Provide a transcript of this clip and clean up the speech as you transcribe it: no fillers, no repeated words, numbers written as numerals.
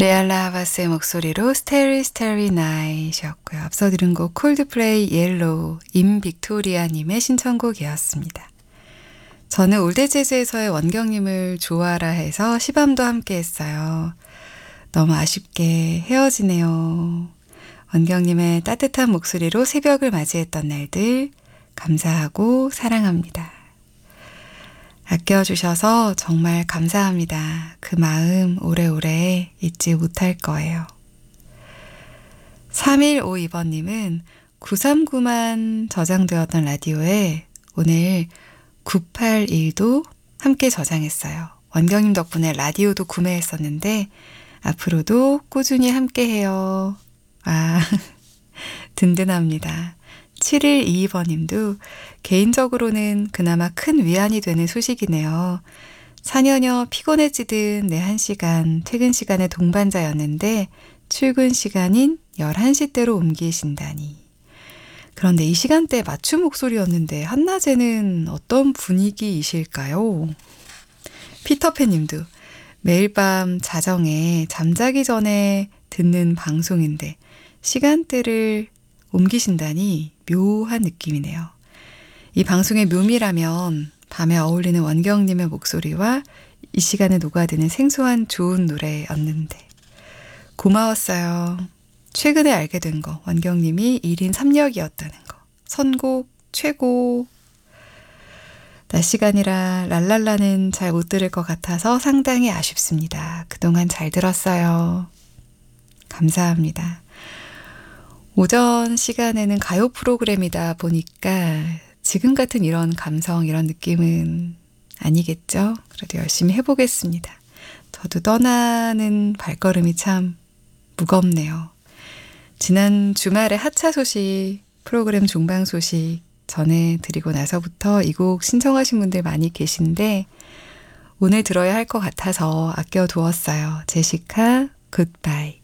레알라 하바스의 목소리로 스테리 스테리 나잇이었고요. 앞서 들은 곡 콜드플레이 옐로우 임빅토리아님의 신청곡이었습니다. 저는 올드재즈에서의 원경님을 좋아하라 해서 시밤도 함께 했어요. 너무 아쉽게 헤어지네요. 원경님의 따뜻한 목소리로 새벽을 맞이했던 날들 감사하고 사랑합니다. 아껴주셔서 정말 감사합니다. 그 마음 오래오래 잊지 못할 거예요. 3152번님은 939만 저장되었던 라디오에 오늘 981도 함께 저장했어요. 원경님 덕분에 라디오도 구매했었는데 앞으로도 꾸준히 함께해요. 아, 든든합니다. 7122번님도 개인적으로는 그나마 큰 위안이 되는 소식이네요. 4년여 피곤해지던 내 1시간 퇴근 시간의 동반자였는데 출근 시간인 11시대로 옮기신다니. 그런데 이 시간대에 맞춤 목소리였는데 한낮에는 어떤 분위기이실까요? 피터팬님도 매일 밤 자정에 잠자기 전에 듣는 방송인데 시간대를 옮기신다니 묘한 느낌이네요. 이 방송의 묘미라면 밤에 어울리는 원경님의 목소리와 이 시간에 녹아드는 생소한 좋은 노래였는데 고마웠어요. 최근에 알게 된 거 원경님이 1인 3역이었다는 거 선곡 최고. 낮 시간이라 랄랄라는 잘 못 들을 것 같아서 상당히 아쉽습니다. 그동안 잘 들었어요. 감사합니다. 오전 시간에는 가요 프로그램이다 보니까 지금 같은 이런 감성, 이런 느낌은 아니겠죠? 그래도 열심히 해보겠습니다. 저도 떠나는 발걸음이 참 무겁네요. 지난 주말에 하차 소식, 프로그램 종방 소식 전해드리고 나서부터 이 곡 신청하신 분들 많이 계신데 오늘 들어야 할 것 같아서 아껴두었어요. 제시카 굿바이.